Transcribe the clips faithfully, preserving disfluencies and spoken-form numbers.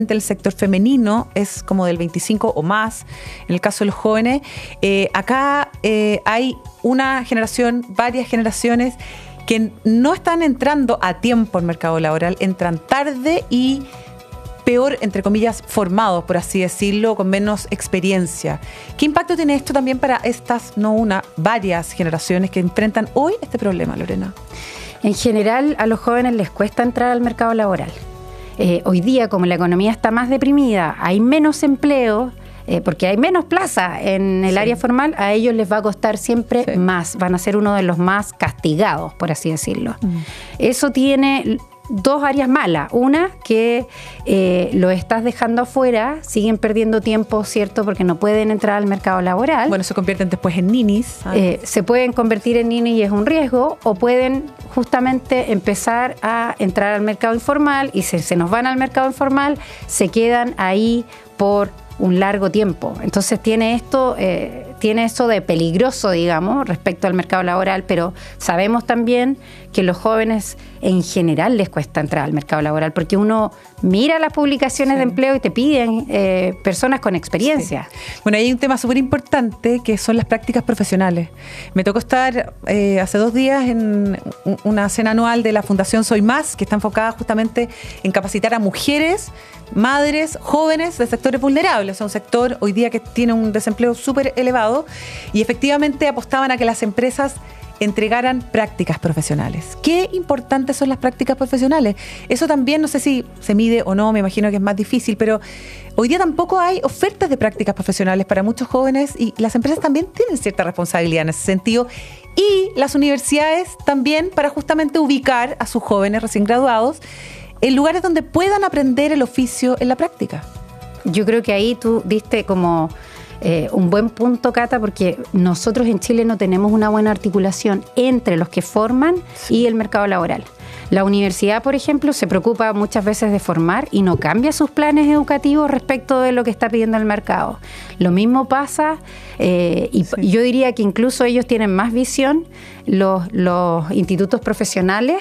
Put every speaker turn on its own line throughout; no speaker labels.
el sector femenino es como del veinticinco o más, en el caso de los jóvenes. Eh, acá eh, hay una generación, varias generaciones que no están entrando a tiempo al mercado laboral, entran tarde y peor, entre comillas, formados, por así decirlo, con menos experiencia. ¿Qué impacto tiene esto también para estas, no una, varias generaciones que enfrentan hoy este problema, Lorena?
En general, a los jóvenes les cuesta entrar al mercado laboral. Eh, hoy día, como la economía está más deprimida, hay menos empleo, eh, porque hay menos plaza en el sí. área formal, a ellos les va a costar siempre sí. más. Van a ser uno de los más castigados, por así decirlo. Mm. Eso tiene dos áreas malas. Una, que eh, lo estás dejando afuera, siguen perdiendo tiempo, ¿cierto? Porque no pueden entrar al mercado laboral.
Bueno, se convierten después en ninis.
Eh, se pueden convertir en ninis y es un riesgo, o pueden justamente empezar a entrar al mercado informal y si se nos van al mercado informal, se quedan ahí por un largo tiempo. Entonces tiene esto, eh, tiene eso de peligroso, digamos, respecto al mercado laboral, pero sabemos también que los jóvenes en general les cuesta entrar al mercado laboral, porque uno mira las publicaciones sí. de empleo y te piden eh, personas con experiencia.
Sí. Bueno, hay un tema súper importante que son las prácticas profesionales. Me tocó estar eh, hace dos días en una cena anual de la Fundación Soy Más, que está enfocada justamente en capacitar a mujeres, madres, jóvenes de sectores vulnerables. O sea, un sector hoy día que tiene un desempleo súper elevado, y efectivamente apostaban a que las empresas entregaran prácticas profesionales. ¿Qué importantes son las prácticas profesionales? Eso también, no sé si se mide o no, me imagino que es más difícil, pero hoy día tampoco hay ofertas de prácticas profesionales para muchos jóvenes y las empresas también tienen cierta responsabilidad en ese sentido, y las universidades también, para justamente ubicar a sus jóvenes recién graduados en lugares donde puedan aprender el oficio en la práctica.
Yo creo que ahí tú diste como Eh, un buen punto, Cata, porque nosotros en Chile no tenemos una buena articulación entre los que forman sí. y el mercado laboral. La universidad, por ejemplo, se preocupa muchas veces de formar y no cambia sus planes educativos respecto de lo que está pidiendo el mercado. Lo mismo pasa, eh, y sí. yo diría que incluso ellos tienen más visión, los, los institutos profesionales,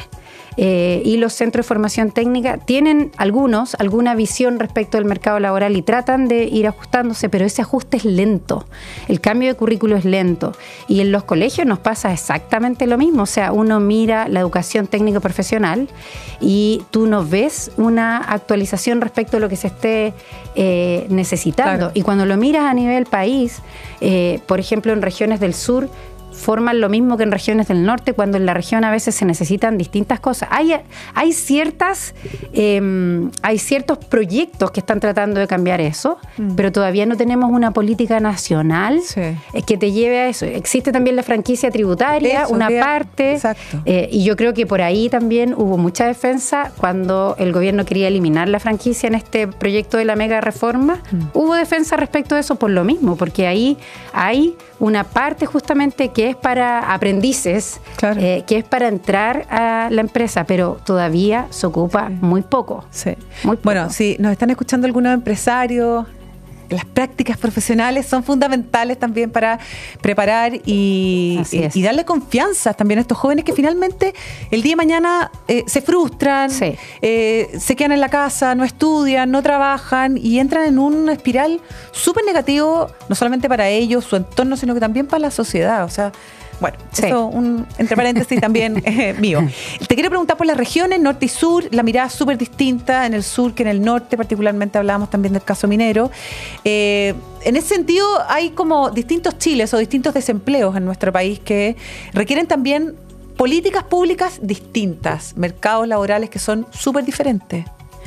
Eh, y los centros de formación técnica tienen algunos, alguna visión respecto al mercado laboral y tratan de ir ajustándose, pero ese ajuste es lento, el cambio de currículo es lento, y en los colegios nos pasa exactamente lo mismo. O sea, uno mira la educación técnico profesional y tú no ves una actualización respecto a lo que se esté eh, necesitando, claro. y cuando lo miras a nivel país, eh, por ejemplo en regiones del sur forman lo mismo que en regiones del norte, cuando en la región a veces se necesitan distintas cosas. Hay, hay ciertas, eh, hay ciertos proyectos que están tratando de cambiar eso, mm. pero todavía no tenemos una política nacional sí. que te lleve a eso. Existe también la franquicia tributaria, eso, una bien. parte, eh, y yo creo que por ahí también hubo mucha defensa cuando el gobierno quería eliminar la franquicia en este proyecto de la mega reforma. Mm. Hubo defensa respecto de eso por lo mismo, porque ahí hay una parte justamente que es para aprendices, claro. eh, que es para entrar a la empresa, pero todavía se ocupa sí. muy poco.
Sí.
Muy poco.
Bueno, si nos están escuchando algunos empresarios, las prácticas profesionales son fundamentales también para preparar y, y, y darle confianza también a estos jóvenes que finalmente el día de mañana eh, se frustran, sí. eh, se quedan en la casa, no estudian, no trabajan y entran en una espiral súper negativo, no solamente para ellos, su entorno, sino que también para la sociedad. O sea, bueno, sí. eso un, entre paréntesis también eh, mío. Te quiero preguntar por las regiones, norte y sur, la mirada es súper distinta en el sur que en el norte, particularmente hablábamos también del caso minero. Eh, en ese sentido hay como distintos Chiles o distintos desempleos en nuestro país que requieren también políticas públicas distintas, mercados laborales que son súper diferentes.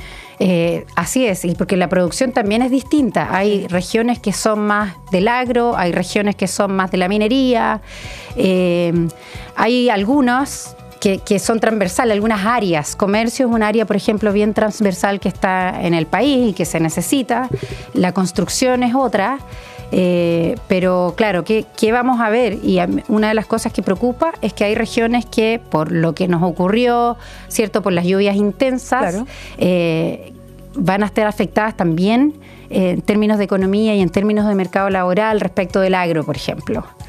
Eh, así es, y porque la producción también es distinta. Hay regiones que son más del agro, hay regiones que son más de la minería, eh, hay algunas que, que son transversales, algunas áreas. Comercio es un área, por ejemplo, bien transversal que está en el país y que se necesita. La construcción es otra. Eh, pero claro, ¿qué, ¿qué vamos a ver? Y a, una de las cosas que preocupa es que hay regiones que, por lo que nos ocurrió, ¿cierto? Por las lluvias intensas, claro. eh, van a estar afectadas también eh, en términos de economía y en términos de mercado laboral respecto del agro, por ejemplo.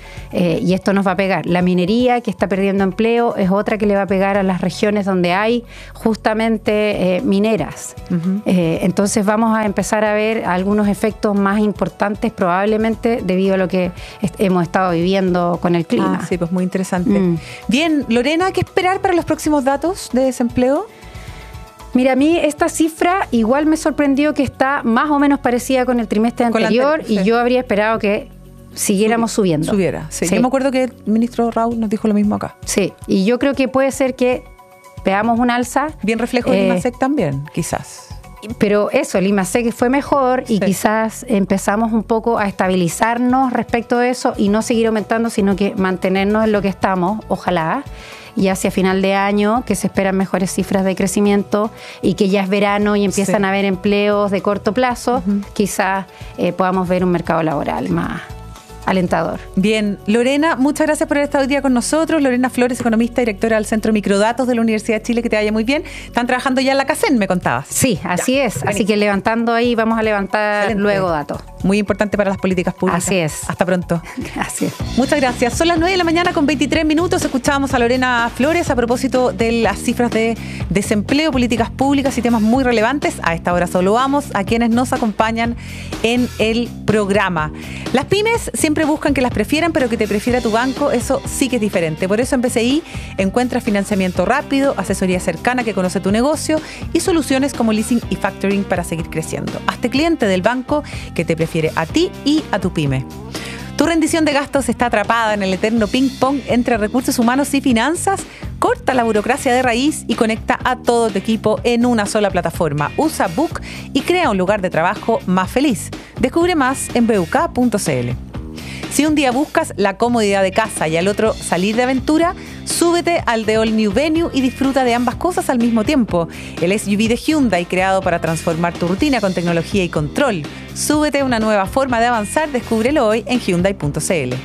eh, y esto nos va a pegar. La minería, que está perdiendo empleo, es otra que le va a pegar a las regiones donde hay justamente eh, mineras. Uh-huh. Eh, entonces vamos a empezar a ver algunos efectos más importantes, probablemente debido a lo que est- hemos estado viviendo con el clima.
Ah, sí, pues muy interesante. Mm. Bien, Lorena, ¿qué esperar para los próximos datos de desempleo?
Mira, a mí esta cifra igual me sorprendió que está más o menos parecida con el trimestre anterior anterior, y sí. Yo habría esperado que siguiéramos Subi- subiendo.
Subiera, sí. sí. Yo me acuerdo que el ministro Raúl nos dijo lo mismo acá.
Sí, y yo creo que puede ser que veamos un alza.
Bien reflejo del eh, IMASEC también, quizás.
Pero eso, el IMASEC fue mejor y sí. Quizás empezamos un poco a estabilizarnos respecto de eso y no seguir aumentando, sino que mantenernos en lo que estamos, ojalá. Y hacia final de año, que se esperan mejores cifras de crecimiento y que ya es verano y empiezan sí. a haber empleos de corto plazo, uh-huh. quizás eh, podamos ver un mercado laboral más alentador.
Bien, Lorena, muchas gracias por haber estado hoy día con nosotros. Lorena Flores, economista, directora del Centro Microdatos de la Universidad de Chile, que te vaya muy bien. Están trabajando ya en la CACEN, me contabas.
Sí, así ya, es. Buenísimo. Así que levantando ahí, vamos a levantar Excelente. Luego datos.
Muy importante para las políticas públicas.
Así es.
Hasta pronto.
Así es.
Muchas gracias. Son las nueve de la mañana con veintitrés minutos. Escuchábamos a Lorena Flores a propósito de las cifras de desempleo, políticas públicas y temas muy relevantes. A esta hora saludamos a quienes nos acompañan en el programa. Las pymes siempre buscan que las prefieran, pero que te prefiera tu banco, eso sí que es diferente. Por eso en B C I encuentras financiamiento rápido, asesoría cercana que conoce tu negocio y soluciones como leasing y factoring para seguir creciendo. Hazte cliente del banco que te prefiere a ti y a tu pyme. Tu rendición de gastos está atrapada en el eterno ping-pong entre recursos humanos y finanzas. Corta la burocracia de raíz y conecta a todo tu equipo en una sola plataforma. Usa Book y crea un lugar de trabajo más feliz. Descubre más en b u k punto c l. Si un día buscas la comodidad de casa y al otro salir de aventura, súbete al The All New Venue y disfruta de ambas cosas al mismo tiempo. El S U V de Hyundai, creado para transformar tu rutina con tecnología y control. Súbete a una nueva forma de avanzar, descúbrelo hoy en hyundai punto c l.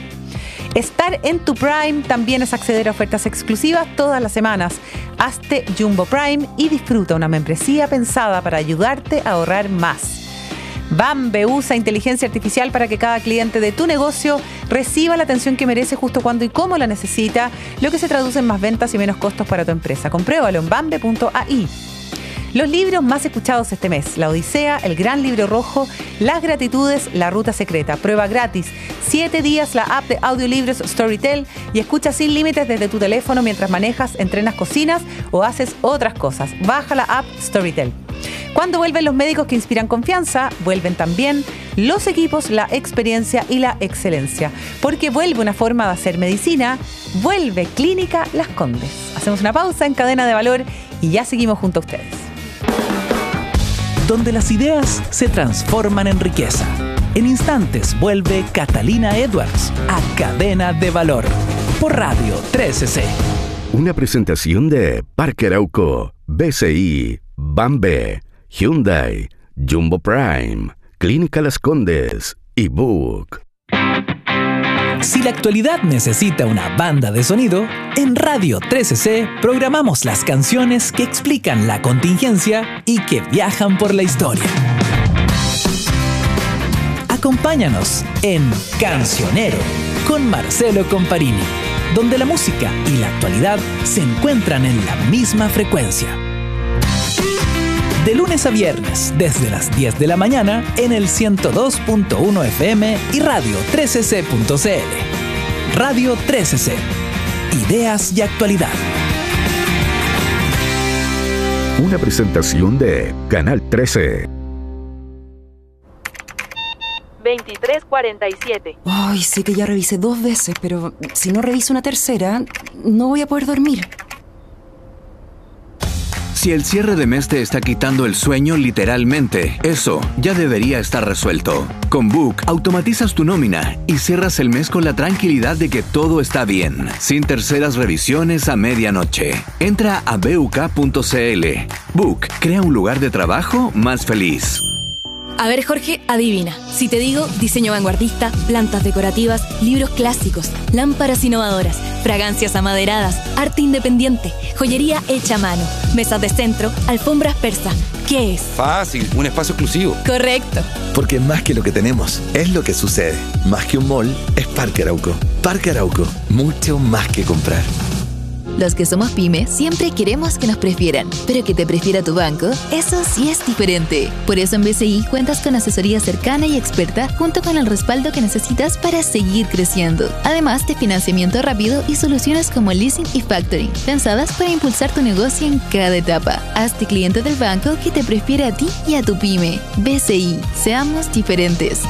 Estar en tu Prime también es acceder a ofertas exclusivas todas las semanas. Hazte Jumbo Prime y disfruta una membresía pensada para ayudarte a ahorrar más. Bambe usa inteligencia artificial para que cada cliente de tu negocio reciba la atención que merece justo cuando y cómo la necesita, lo que se traduce en más ventas y menos costos para tu empresa. Compruébalo en bambe punto a i. Los libros más escuchados este mes: La Odisea, El Gran Libro Rojo, Las Gratitudes, La Ruta Secreta. Prueba gratis siete días la app de audiolibros Storytel y escucha sin límites desde tu teléfono mientras manejas, entrenas, cocinas o haces otras cosas. Baja la app Storytel. Cuando vuelven los médicos que inspiran confianza, vuelven también los equipos, la experiencia y la excelencia. Porque vuelve una forma de hacer medicina, vuelve Clínica Las Condes. Hacemos una pausa en Cadena de Valor y ya seguimos junto a ustedes.
Donde las ideas se transforman en riqueza. En instantes vuelve Catalina Edwards a Cadena de Valor por Radio trece C.
Una presentación de Parker Arauco, B C I, Bambe, Hyundai, Jumbo Prime, Clínica Las Condes y Book.
Si la actualidad necesita una banda de sonido, en Radio trece C programamos las canciones que explican la contingencia y que viajan por la historia. Acompáñanos en Cancionero con Marcelo Comparini, donde la música y la actualidad se encuentran en la misma frecuencia. De lunes a viernes, desde las diez de la mañana, en el ciento dos punto uno F M y radio trece c punto c l. Radio trece C. Ideas y actualidad.
Una presentación de Canal trece.
veintitrés cuarenta y siete.
Ay, sé que ya revisé dos veces, pero si no reviso una tercera, no voy a poder dormir.
Si el cierre de mes te está quitando el sueño literalmente, eso ya debería estar resuelto. Con Book, automatizas tu nómina y cierras el mes con la tranquilidad de que todo está bien, sin terceras revisiones a medianoche. Entra a b u k punto c l. Book crea un lugar de trabajo más feliz.
A ver, Jorge, adivina. Si te digo diseño vanguardista, plantas decorativas, libros clásicos, lámparas innovadoras, fragancias amaderadas, arte independiente, joyería hecha a mano, mesas de centro, alfombras persa, ¿qué es?
Fácil, un espacio exclusivo.
Correcto.
Porque es más que lo que tenemos, es lo que sucede. Más que un mall, es Parque Arauco. Parque Arauco, mucho más que comprar.
Los que somos pyme siempre queremos que nos prefieran, pero que te prefiera tu banco, eso sí es diferente. Por eso en B C I cuentas con asesoría cercana y experta junto con el respaldo que necesitas para seguir creciendo. Además de financiamiento rápido y soluciones como leasing y factoring, pensadas para impulsar tu negocio en cada etapa. Hazte cliente del banco que te prefiere a ti y a tu pyme. B C I, seamos diferentes.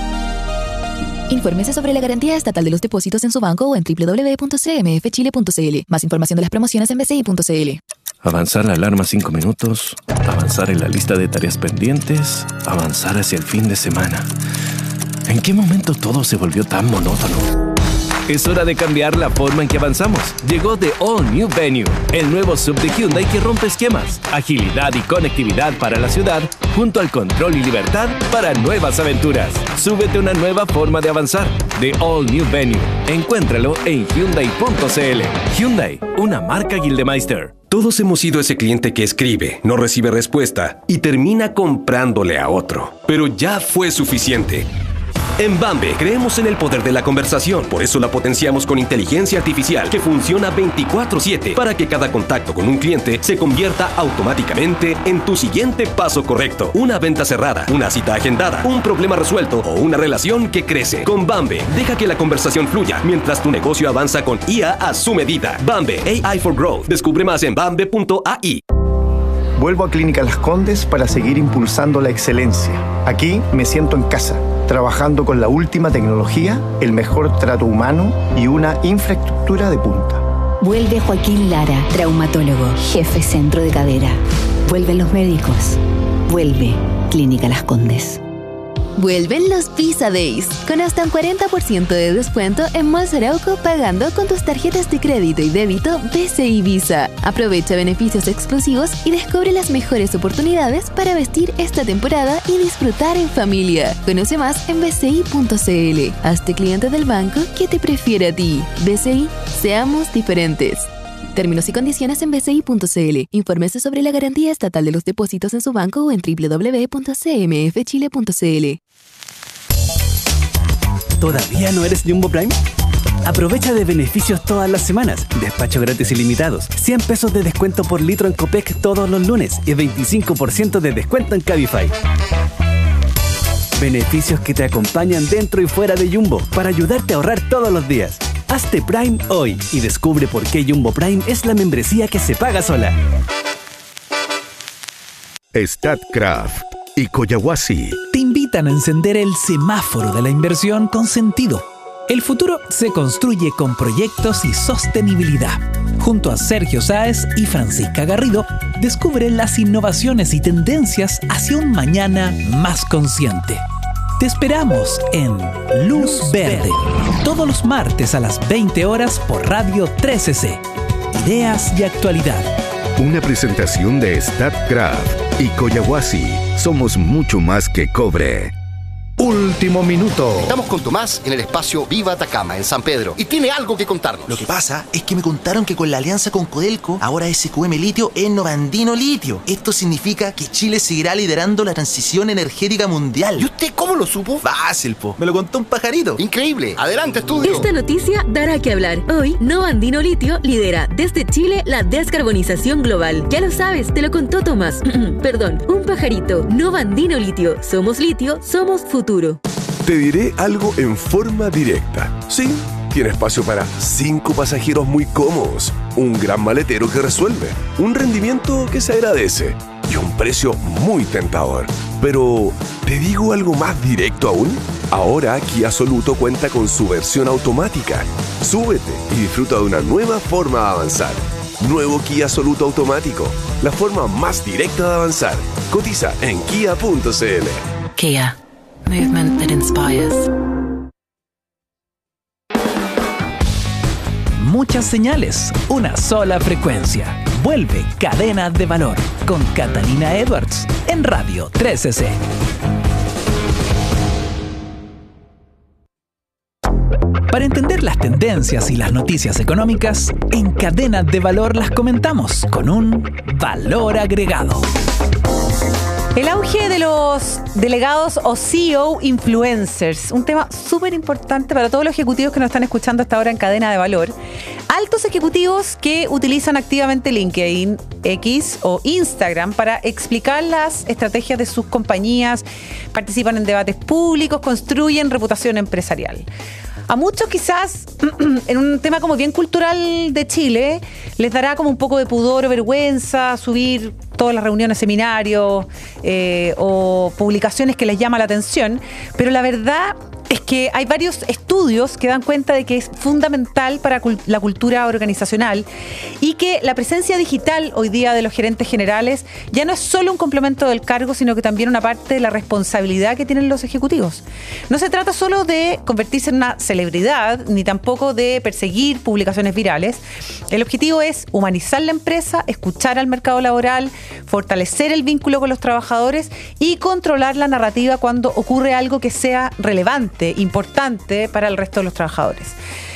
Infórmese sobre la garantía estatal de los depósitos en su banco o en doble u doble u doble u punto c m f chile punto c l. Más información de las promociones en b c i punto c l.
Avanzar la alarma cinco minutos, avanzar en la lista de tareas pendientes, avanzar hacia el fin de semana. ¿En qué momento todo se volvió tan monótono?
Es hora de cambiar la forma en que avanzamos. Llegó The All New Venue, el nuevo sub de Hyundai que rompe esquemas, agilidad y conectividad para la ciudad, junto al control y libertad para nuevas aventuras. Súbete a una nueva forma de avanzar. The All New Venue. Encuéntralo en hyundai punto c l. Hyundai, una marca Gildemeister.
Todos hemos sido ese cliente que escribe, no recibe respuesta y termina comprándole a otro. Pero ya fue suficiente. En Bambe creemos en el poder de la conversación, por eso la potenciamos con inteligencia artificial que funciona veinticuatro siete para que cada contacto con un cliente se convierta automáticamente en tu siguiente paso correcto. Una venta cerrada, una cita agendada, un problema resuelto o una relación que crece. Con Bambe, deja que la conversación fluya mientras tu negocio avanza con I A a su medida. Bambe, A I for Growth. Descubre más en bambe punto a i.
Vuelvo a Clínica Las Condes para seguir impulsando la excelencia. Aquí me siento en casa, trabajando con la última tecnología, el mejor trato humano y una infraestructura de punta.
Vuelve Joaquín Lara, traumatólogo, jefe centro de cadera. Vuelven los médicos. Vuelve Clínica Las Condes.
Vuelven los Visa Days, con hasta un cuarenta por ciento de descuento en Malls Arauco pagando con tus tarjetas de crédito y débito B C I Visa. Aprovecha beneficios exclusivos y descubre las mejores oportunidades para vestir esta temporada y disfrutar en familia. Conoce más en b c i punto c l. Hazte cliente del banco que te prefiere a ti. B C I, seamos diferentes. Términos y condiciones en b c i punto c l. Infórmese sobre la garantía estatal de los depósitos en su banco o en doble u doble u doble u punto c m f chile punto c l.
¿Todavía no eres Jumbo Prime? Aprovecha de beneficios todas las semanas. Despacho gratis ilimitados. cien pesos de descuento por litro en Copec todos los lunes y veinticinco por ciento de descuento en Cabify. Beneficios que te acompañan dentro y fuera de Jumbo para ayudarte a ahorrar todos los días. Hazte Prime hoy y descubre por qué Jumbo Prime es la membresía que se paga sola.
Statkraft y Coyahuasi
te invitan a encender el semáforo de la inversión con sentido. El futuro se construye con proyectos y sostenibilidad. Junto a Sergio Sáez y Francisca Garrido, descubre las innovaciones y tendencias hacia un mañana más consciente. Te esperamos en Luz Verde, todos los martes a las veinte horas por Radio trece ce. Ideas y actualidad.
Una presentación de Statkraft y Coyahuasi. Somos mucho más que cobre.
Último minuto. Estamos con Tomás en el espacio Viva Atacama, en San Pedro, y tiene algo que contarnos.
Lo que pasa es que me contaron que con la alianza con Codelco, ahora S Q M Litio es Novandino Litio. Esto significa que Chile seguirá liderando la transición energética mundial.
¿Y usted cómo lo supo?
Fácil, po. Me lo contó un pajarito.
Increíble. Adelante, estudio.
Esta noticia dará que hablar. Hoy, Novandino Litio lidera desde Chile la descarbonización global. Ya lo sabes, te lo contó Tomás. Perdón, un pajarito. Novandino Litio. Somos litio, somos futuro.
Te diré algo en forma directa. Sí, tiene espacio para cinco pasajeros muy cómodos, un gran maletero que resuelve, un rendimiento que se agradece y un precio muy tentador. Pero, ¿te digo algo más directo aún? Ahora Kia Soluto cuenta con su versión automática. Súbete y disfruta de una nueva forma de avanzar. Nuevo Kia Soluto automático, la forma más directa de avanzar. Cotiza en kia punto c l.
Kia. Movement that inspires.
Muchas señales, una sola frecuencia. Vuelve Cadenas de Valor con Catalina Edwards en Radio trece ce. Las tendencias y las noticias económicas en Cadena de Valor las comentamos con un valor agregado.
El auge de los delegados o C E O influencers, un tema súper importante para todos los ejecutivos que nos están escuchando hasta ahora en Cadena de Valor. Altos ejecutivos que utilizan activamente LinkedIn, X o Instagram para explicar las estrategias de sus compañías, participan en debates públicos, construyen reputación empresarial. A muchos quizás, en un tema como bien cultural de Chile, les dará como un poco de pudor o vergüenza subir todas las reuniones, seminarios eh, o publicaciones que les llama la atención, pero la verdad es que hay varios estudios que dan cuenta de que es fundamental para la cultura organizacional y que la presencia digital hoy día de los gerentes generales ya no es solo un complemento del cargo, sino que también una parte de la responsabilidad que tienen los ejecutivos. No se trata solo de convertirse en una celebridad, ni tampoco de perseguir publicaciones virales. El objetivo es humanizar la empresa, escuchar al mercado laboral, fortalecer el vínculo con los trabajadores y controlar la narrativa cuando ocurre algo que sea relevante, importante para el resto de los trabajadores.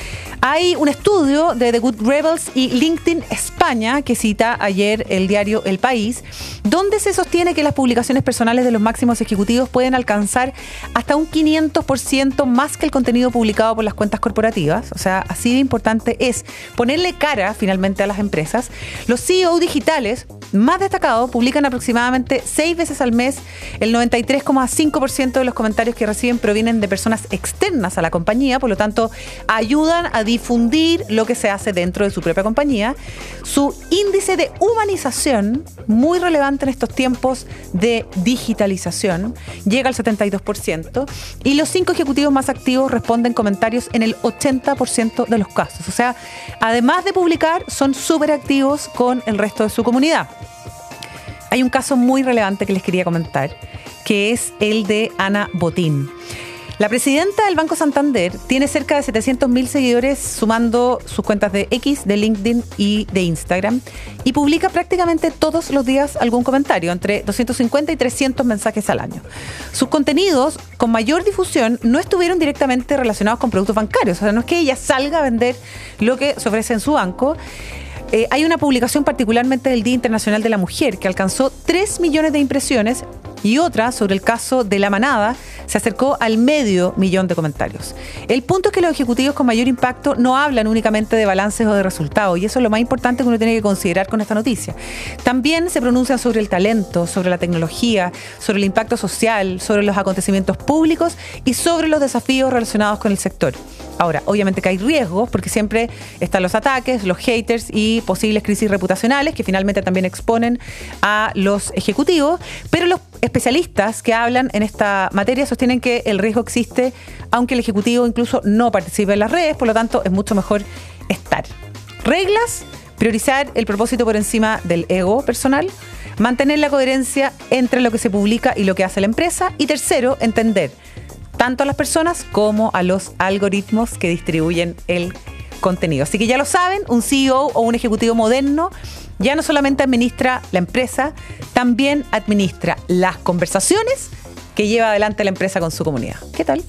Hay un estudio de The Good Rebels y LinkedIn España que cita ayer el diario El País, donde se sostiene que las publicaciones personales de los máximos ejecutivos pueden alcanzar hasta un quinientos por ciento más que el contenido publicado por las cuentas corporativas. O sea, así de importante es ponerle cara finalmente a las empresas. Los C E O digitales más destacados publican aproximadamente seis veces al mes. El noventa y tres coma cinco por ciento de los comentarios que reciben provienen de personas externas a la compañía, por lo tanto ayudan a difundir lo que se hace dentro de su propia compañía. Su índice de humanización, muy relevante en estos tiempos de digitalización, llega al setenta y dos por ciento y los cinco ejecutivos más activos responden comentarios en el ochenta por ciento de los casos. O sea, además de publicar, son súper activos con el resto de su comunidad. Hay un caso muy relevante que les quería comentar, que es el de Ana Botín. La presidenta del Banco Santander tiene cerca de setecientos mil seguidores, sumando sus cuentas de X, de LinkedIn y de Instagram, y publica prácticamente todos los días algún comentario, entre doscientos cincuenta y trescientos mensajes al año. Sus contenidos con mayor difusión no estuvieron directamente relacionados con productos bancarios, o sea, no es que ella salga a vender lo que se ofrece en su banco. Eh, hay una publicación particularmente del Día Internacional de la Mujer que alcanzó tres millones de impresiones y otra sobre el caso de La Manada se acercó al medio millón de comentarios. El punto es que los ejecutivos con mayor impacto no hablan únicamente de balances o de resultados, y eso es lo más importante que uno tiene que considerar con esta noticia. También se pronuncian sobre el talento, sobre la tecnología, sobre el impacto social, sobre los acontecimientos públicos y sobre los desafíos relacionados con el sector. Ahora, obviamente que hay riesgos, porque siempre están los ataques, los haters y posibles crisis reputacionales que finalmente también exponen a los ejecutivos, pero los especialistas que hablan en esta materia sostienen que el riesgo existe aunque el ejecutivo incluso no participe en las redes, por lo tanto es mucho mejor estar. Reglas: priorizar el propósito por encima del ego personal, mantener la coherencia entre lo que se publica y lo que hace la empresa, y tercero, entender tanto a las personas como a los algoritmos que distribuyen el contenido. Así que ya lo saben, un C E O o un ejecutivo moderno ya no solamente administra la empresa, también administra las conversaciones que lleva adelante la empresa con su comunidad. ¿Qué tal?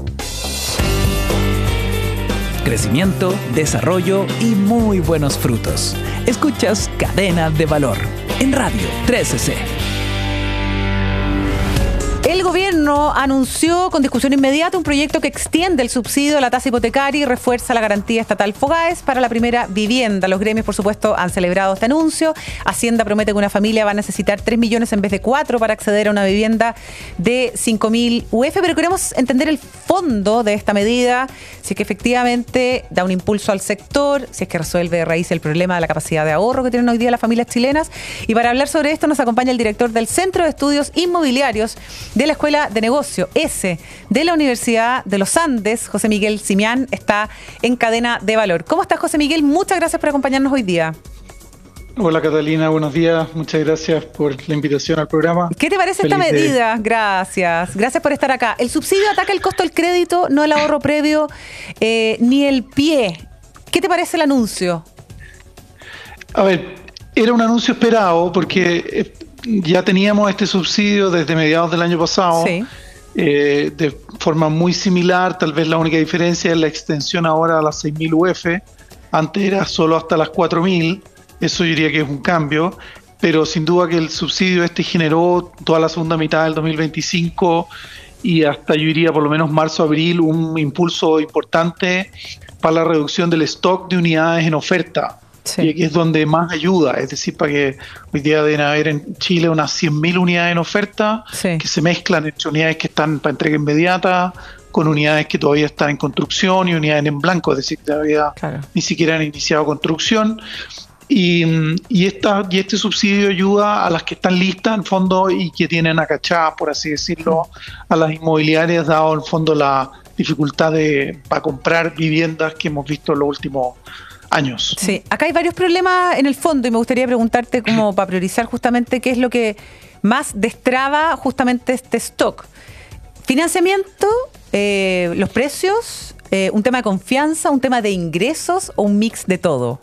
Crecimiento, desarrollo y muy buenos frutos. Escuchas Cadena de Valor en Radio trece C.
El gobierno anunció con discusión inmediata un proyecto que extiende el subsidio a la tasa hipotecaria y refuerza la garantía estatal FOGAES para la primera vivienda. Los gremios, por supuesto, han celebrado este anuncio. Hacienda promete que una familia va a necesitar tres millones en vez de cuatro para acceder a una vivienda de cinco mil U F, pero queremos entender el fondo de esta medida, si es que efectivamente da un impulso al sector, si es que resuelve de raíz el problema de la capacidad de ahorro que tienen hoy día las familias chilenas. Y para hablar sobre esto nos acompaña el director del Centro de Estudios Inmobiliarios de la Escuela de Negocio ESE de la Universidad de los Andes. José Miguel Simián está en Cadena de Valor. ¿Cómo estás, José Miguel? Muchas gracias por acompañarnos hoy día.
Hola, Catalina, buenos días. Muchas gracias por la invitación al programa.
¿Qué te parece Feliz esta medida? De... Gracias. Gracias por estar acá. El subsidio ataca el costo del crédito, no el ahorro previo, eh, ni el pie. ¿Qué te parece el anuncio?
A ver, era un anuncio esperado porque ya teníamos este subsidio desde mediados del año pasado. Sí. eh, de forma muy similar. Tal vez la única diferencia es la extensión ahora a las seis mil U F. Antes era solo hasta las cuatro mil. Eso yo diría que es un cambio. Pero sin duda que el subsidio este generó toda la segunda mitad del dos mil veinticinco y hasta yo diría por lo menos marzo, abril, un impulso importante para la reducción del stock de unidades en oferta. Sí. Y aquí es donde más ayuda, es decir, para que hoy día deben haber en Chile unas cien mil unidades en oferta, sí, que se mezclan entre unidades que están para entrega inmediata con unidades que todavía están en construcción y unidades en blanco, es decir, todavía claro. ni siquiera han iniciado construcción. Y, y, esta, y este subsidio ayuda a las que están listas en fondo y que tienen acachadas, por así decirlo, a las inmobiliarias, dado en fondo la dificultad de para comprar viviendas que hemos visto en los últimos años.
Sí, acá hay varios problemas en el fondo y me gustaría preguntarte como para priorizar justamente qué es lo que más destraba justamente este stock. Financiamiento, eh, los precios, eh, un tema de confianza, un tema de ingresos o un mix de todo.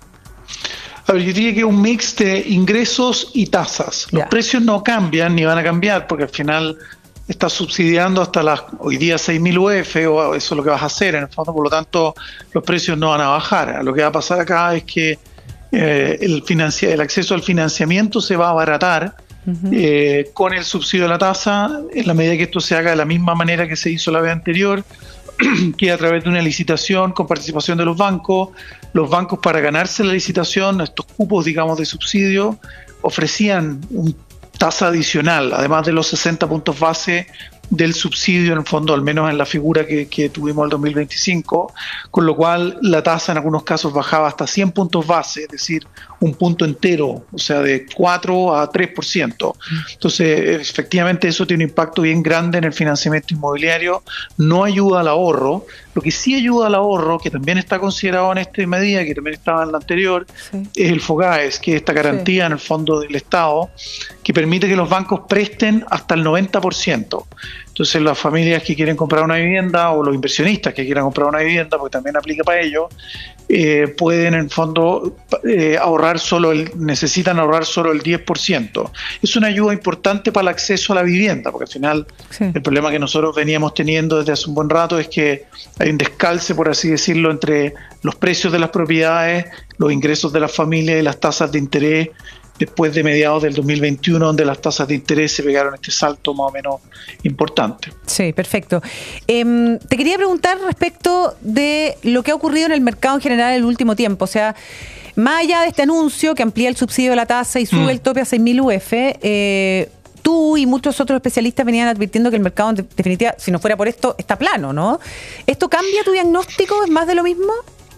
A ver, yo diría que es un mix de ingresos y tasas. Los yeah. precios no cambian ni van a cambiar porque al final está subsidiando hasta las hoy día seis mil U F o eso es lo que vas a hacer en el fondo, por lo tanto los precios no van a bajar. Lo que va a pasar acá es que eh, el, financia- el acceso al financiamiento se va a abaratar uh-huh. eh, con el subsidio de la tasa en la medida que esto se haga de la misma manera que se hizo la vez anterior, que a través de una licitación con participación de los bancos. Los bancos, para ganarse la licitación, estos cupos, digamos, de subsidio, ofrecían una tasa adicional, además de los sesenta puntos base del subsidio, en el fondo, al menos en la figura que, que tuvimos el dos mil veinticinco, con lo cual la tasa en algunos casos bajaba hasta cien puntos base, es decir, un punto entero, o sea, de cuatro a tres por ciento. Entonces, efectivamente, eso tiene un impacto bien grande en el financiamiento inmobiliario, no ayuda al ahorro. Lo que sí ayuda al ahorro, que también está considerado en esta medida, que también estaba en la anterior, sí. es el FOGAES, que es esta garantía sí. en el fondo del Estado, que permite que los bancos presten hasta el noventa por ciento. Entonces las familias que quieren comprar una vivienda o los inversionistas que quieran comprar una vivienda, porque también aplica para ellos, eh, pueden en el fondo eh, ahorrar solo, el, necesitan ahorrar solo el diez por ciento. Es una ayuda importante para el acceso a la vivienda, porque al final sí. el problema que nosotros veníamos teniendo desde hace un buen rato es que hay un descalce, por así decirlo, entre los precios de las propiedades, los ingresos de las familias y las tasas de interés, después de mediados del dos mil veintiuno, donde las tasas de interés se pegaron este salto más o menos importante.
Sí, perfecto. Eh, te quería preguntar respecto de lo que ha ocurrido en el mercado en general en el último tiempo. O sea, más allá de este anuncio que amplía el subsidio de la tasa y sube mm. el tope a seis mil U F, eh, tú y muchos otros especialistas venían advirtiendo que el mercado, en definitiva, si no fuera por esto, está plano, ¿no? ¿Esto cambia tu diagnóstico? ¿Es más de lo mismo?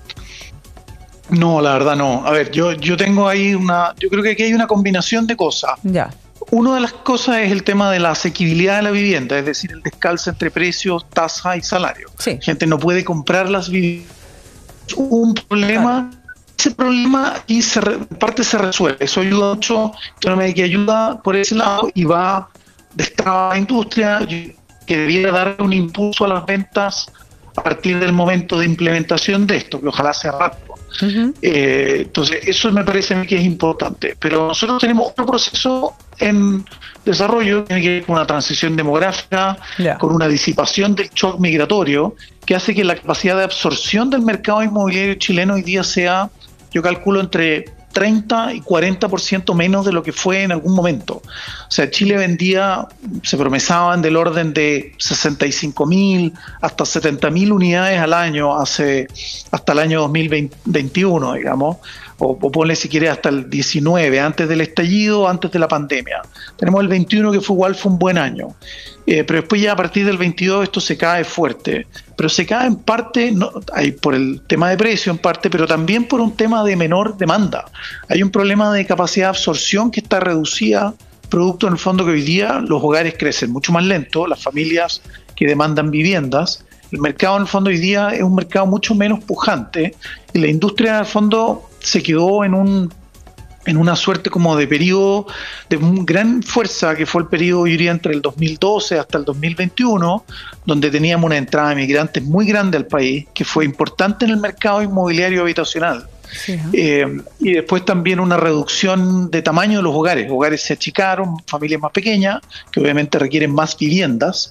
No, la verdad no. A ver, yo, yo tengo ahí una... Yo creo que aquí hay una combinación de cosas.
Ya.
Una de las cosas es el tema de la asequibilidad de la vivienda, es decir, el descalce entre precios, tasa y salario.
Sí.
La gente no puede comprar las viviendas. Un problema... Claro. Ese problema aquí se re, en parte se resuelve. Eso ayuda mucho, que ayuda por ese lado y va a destrabar la industria, que debiera dar un impulso a las ventas a partir del momento de implementación de esto, que ojalá sea rápido. Uh-huh. Eh, entonces, eso me parece a mí que es importante. Pero nosotros tenemos otro proceso en desarrollo, tiene que ver con una transición demográfica, yeah. con una disipación del shock migratorio, que hace que la capacidad de absorción del mercado inmobiliario chileno hoy día sea, yo calculo, entre treinta y cuarenta por ciento menos de lo que fue en algún momento. O sea, Chile vendía, se promesaban del orden de sesenta y cinco mil hasta setenta mil unidades al año hace hasta el año dos mil veintiuno, digamos, o, o ponle si quieres hasta el diecinueve, antes del estallido, antes de la pandemia. Tenemos el veintiuno que fue igual, fue un buen año. Eh, pero después ya a partir del veintidós esto se cae fuerte, pero se cae en parte no, hay por el tema de precio en parte, pero también por un tema de menor demanda. Hay un problema de capacidad de absorción que está reducida, producto en el fondo que hoy día los hogares crecen mucho más lento, las familias que demandan viviendas, el mercado en el fondo hoy día es un mercado mucho menos pujante y la industria en el fondo se quedó en un en una suerte como de periodo de gran fuerza, que fue el periodo, yo diría, entre el dos mil doce hasta el dos mil veintiuno, donde teníamos una entrada de migrantes muy grande al país, que fue importante en el mercado inmobiliario habitacional. Sí, ¿no? eh, y después también una reducción de tamaño de los hogares. Hogares se achicaron, familias más pequeñas, que obviamente requieren más viviendas,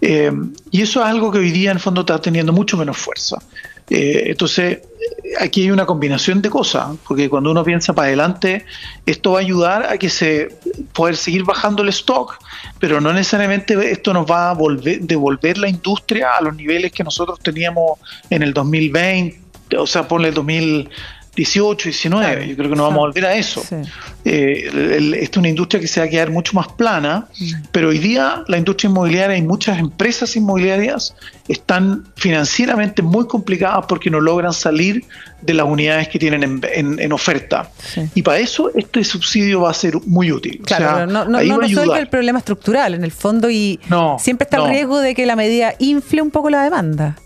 Eh, y eso es algo que hoy día en el fondo está teniendo mucho menos fuerza. Eh, entonces, aquí hay una combinación de cosas, porque cuando uno piensa para adelante, esto va a ayudar a que se poder seguir bajando el stock, pero no necesariamente esto nos va a volver, devolver la industria a los niveles que nosotros teníamos en el dos mil veinte, o sea, ponle el dos mil dieciocho, diecinueve, claro. Yo creo que no vamos a volver a eso. Sí. Eh, el, el, esta es una industria que se va a quedar mucho más plana, mm. pero hoy día la industria inmobiliaria y muchas empresas inmobiliarias están financieramente muy complicadas porque no logran salir de las unidades que tienen en, en, en oferta. Sí. Y para eso este subsidio va a ser muy útil.
Claro, o sea, no, no, no resuelve el problema estructural en el fondo y no, siempre está no. el riesgo de que la medida infle un poco la demanda.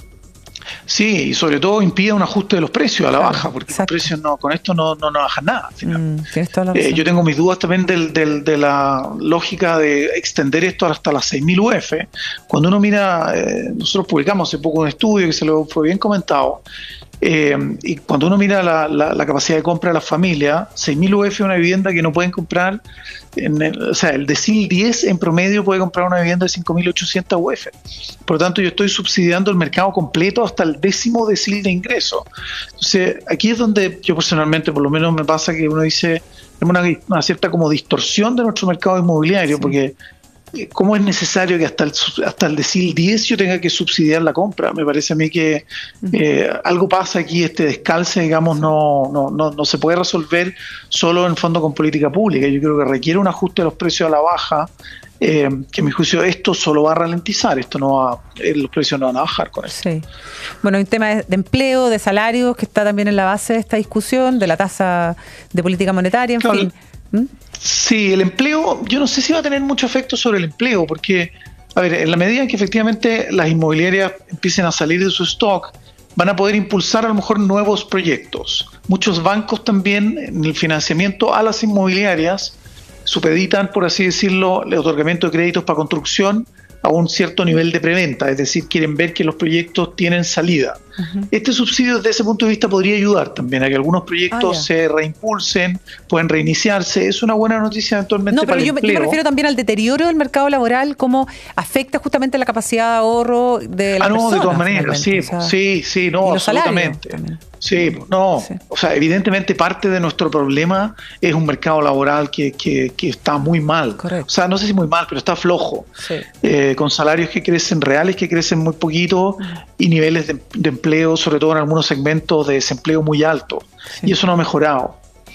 Sí, y sobre todo impide un ajuste de los precios a la claro, baja, porque exacto. los precios no, con esto no, no, no bajan nada al final. Mm, eh, yo tengo mis dudas también del, del, de la lógica de extender esto hasta las seis mil U F. Cuando uno mira, eh, nosotros publicamos hace poco un estudio que se lo fue bien comentado, eh, y cuando uno mira la, la, la capacidad de compra de las familias, seis mil U F es una vivienda que no pueden comprar, en el, o sea, el decil diez en promedio puede comprar una vivienda de cinco mil ochocientos U F. Por lo tanto, yo estoy subsidiando el mercado completo hasta el décimo decil de ingreso. Entonces, aquí es donde yo personalmente, por lo menos me pasa que uno dice, tenemos una, una cierta como distorsión de nuestro mercado inmobiliario, sí. porque ¿cómo es necesario que hasta el, hasta el decil diez yo tenga que subsidiar la compra? Me parece a mí que eh, algo pasa aquí, este descalce, digamos, no, no, no, no se puede resolver solo en fondo con política pública. Yo creo que requiere un ajuste de los precios a la baja, eh, que a mi juicio esto solo va a ralentizar, esto no va, eh, los precios no van a bajar con eso.
Sí. Bueno, hay un tema de empleo, de salarios, que está también en la base de esta discusión, de la tasa de política monetaria, en claro, fin. ¿Mm?
Sí, el empleo, yo no sé si va a tener mucho efecto sobre el empleo, porque, a ver, en la medida en que efectivamente las inmobiliarias empiecen a salir de su stock, van a poder impulsar a lo mejor nuevos proyectos. Muchos bancos también, en el financiamiento a las inmobiliarias, supeditan, por así decirlo, el otorgamiento de créditos para construcción a un cierto nivel de preventa, es decir, quieren ver que los proyectos tienen salida. Uh-huh. Este subsidio desde ese punto de vista podría ayudar también a que algunos proyectos ah, se reimpulsen, pueden reiniciarse. Es una buena noticia eventualmente.
No, pero
para
yo,
el empleo.
yo me refiero también al deterioro del mercado laboral, cómo afecta justamente la capacidad de ahorro de las
ah, no,
personas.
De todas maneras, sí, o sea, sí, sí, no, absolutamente. Sí, no, sí. O sea, evidentemente parte de nuestro problema es un mercado laboral que, que, que está muy mal. Correcto. O sea, no sé si muy mal, pero está flojo. Sí. Eh, con salarios que crecen reales, que crecen muy poquito, uh-huh. y niveles de, de empleo, sobre todo en algunos segmentos de desempleo muy alto. Sí. Y eso no ha mejorado.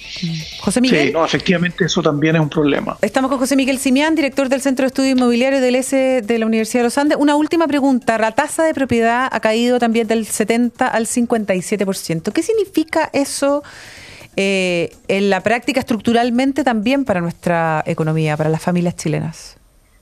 José Miguel.
Sí, no, efectivamente eso también es un problema.
Estamos con José Miguel Simián, director del Centro de Estudio Inmobiliario del E S de la Universidad de los Andes. Una última pregunta. La tasa de propiedad ha caído también del setenta al cincuenta y siete por ciento. ¿Qué significa eso eh, en la práctica estructuralmente también para nuestra economía, para las familias chilenas?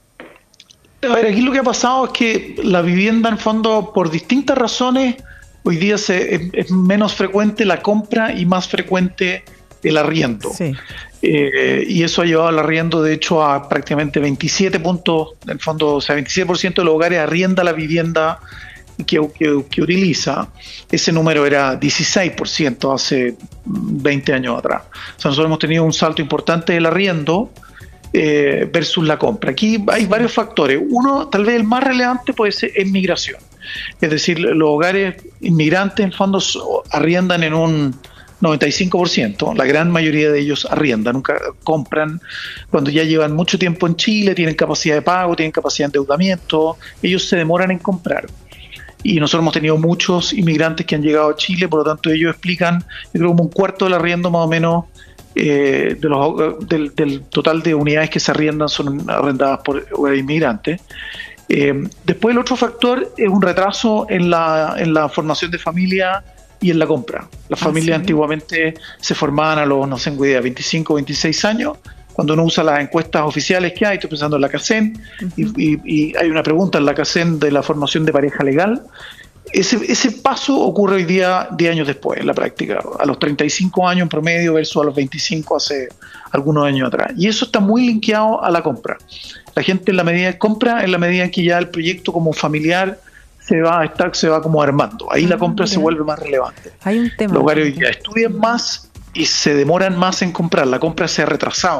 A ver, aquí lo que ha pasado es que la vivienda, en fondo, por distintas razones, hoy día se, es, es menos frecuente la compra y más frecuente el arriendo. Sí. Eh, y eso ha llevado al arriendo, de hecho, a prácticamente veintisiete puntos, en el fondo, o sea, veintisiete por ciento de los hogares arrienda la vivienda que, que, que utiliza. Ese número era dieciséis por ciento hace veinte años atrás. O sea, nosotros hemos tenido un salto importante del arriendo eh, versus la compra. Aquí hay varios factores. Uno, tal vez el más relevante, puede ser es migración. Es decir, los hogares inmigrantes, en fondo, arriendan en un noventa y cinco por ciento, la gran mayoría de ellos arriendan, nunca compran cuando ya llevan mucho tiempo en Chile, tienen capacidad de pago, tienen capacidad de endeudamiento, ellos se demoran en comprar. Y nosotros hemos tenido muchos inmigrantes que han llegado a Chile, por lo tanto ellos explican, yo creo como un cuarto del arriendo más o menos eh, de los, del, del total de unidades que se arriendan son arrendadas por inmigrantes. Eh, después el otro factor es un retraso en la, en la formación de familia y en la compra. Las ah, familias sí. antiguamente se formaban a los, no sé, veinticinco, veintiséis años. Cuando uno usa las encuestas oficiales que hay, estoy pensando en la CACEN, uh-huh. y, y, y hay una pregunta en la CACEN de la formación de pareja legal. Ese, ese paso ocurre hoy día diez años después, en la práctica, a los treinta y cinco años en promedio versus a los veinticinco hace algunos años atrás. Y eso está muy linkeado a la compra. La gente en la medida de compra, en la medida en que ya el proyecto como familiar se va a estar, se va como armando. Ahí ah, la compra bien. se vuelve más relevante.
Hay un tema.
Los hogares hoy día estudian más y se demoran más en comprar. La compra se ha retrasado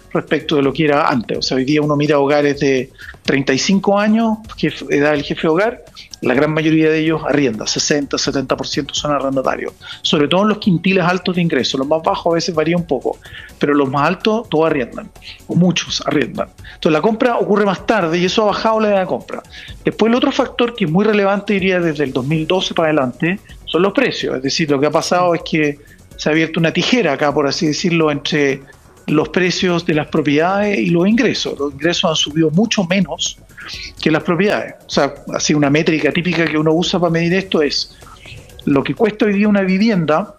respecto de lo que era antes. O sea, hoy día uno mira hogares de treinta y cinco años, jefe, edad del jefe de hogar, la gran mayoría de ellos arrienda, sesenta, setenta por ciento son arrendatarios, sobre todo en los quintiles altos de ingresos. Los más bajos a veces varía un poco, pero los más altos todos arriendan, o muchos arriendan. Entonces la compra ocurre más tarde y eso ha bajado la edad de compra. Después el otro factor que es muy relevante, diría desde el dos mil doce para adelante, son los precios. Es decir, lo que ha pasado es que se ha abierto una tijera acá, por así decirlo, entre los precios de las propiedades y los ingresos. Los ingresos han subido mucho menos que las propiedades. O sea, así una métrica típica que uno usa para medir esto es lo que cuesta hoy día una vivienda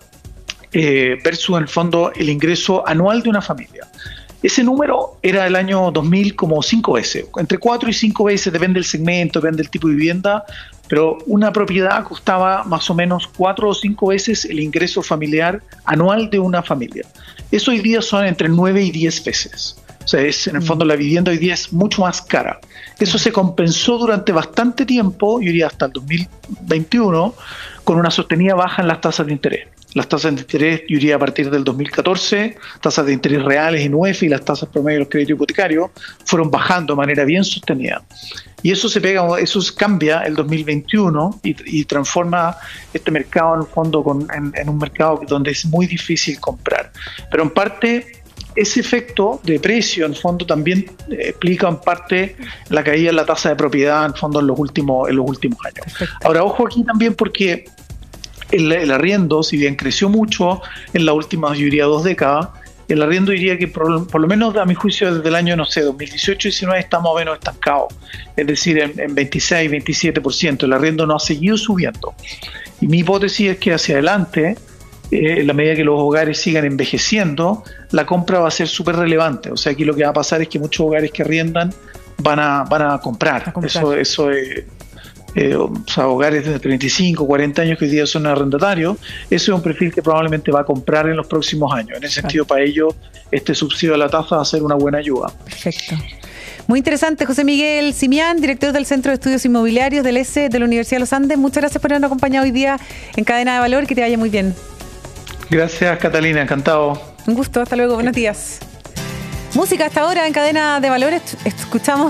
eh, versus en el fondo el ingreso anual de una familia. Ese número era el año dos mil como cinco veces, entre cuatro y cinco veces, depende del segmento, depende del tipo de vivienda, pero una propiedad costaba más o menos cuatro o cinco veces el ingreso familiar anual de una familia. Eso hoy día son entre nueve y diez veces. O sea, es, en el fondo la vivienda hoy día es mucho más cara. Eso se compensó durante bastante tiempo, yo diría hasta el dos mil veintiuno, con una sostenida baja en las tasas de interés. Las tasas de interés, yo diría a partir del dos mil catorce, tasas de interés reales en U E F y las tasas promedio de los créditos hipotecarios fueron bajando de manera bien sostenida. Y eso se pega, eso cambia el dos mil veintiuno y, y transforma este mercado en el fondo con, en, en un mercado donde es muy difícil comprar. Pero en parte ese efecto de precio en el fondo también eh, explica en parte la caída en la tasa de propiedad en el fondo en los últimos, en los últimos años. Perfecto. Ahora ojo aquí también porque el, el arriendo, si bien creció mucho en las últimas, yo diría, dos décadas, el arriendo diría que por, por lo menos a mi juicio desde el año, no sé, dos mil dieciocho diecinueve está más o menos estancado, es decir, en, en veintiséis, veintisiete por ciento. El arriendo no ha seguido subiendo. Y mi hipótesis es que hacia adelante, eh, en la medida que los hogares sigan envejeciendo, la compra va a ser súper relevante. O sea, aquí lo que va a pasar es que muchos hogares que arriendan van a, van a comprar. A comprar. Eso, eso es... Eh, o sea, hogares de treinta y cinco, cuarenta años que hoy día son arrendatarios, ese es un perfil que probablemente va a comprar en los próximos años. En ese sentido, para ellos, este subsidio a la tasa va a ser una buena ayuda.
Perfecto. Muy interesante, José Miguel Simián, director del Centro de Estudios Inmobiliarios del E S E de la Universidad de los Andes. Muchas gracias por habernos acompañado hoy día en Cadena de Valor. Que te vaya muy bien.
Gracias, Catalina. Encantado.
Un gusto. Hasta luego. Buenos días. Música hasta ahora en Cadena de Valor. Escuchamos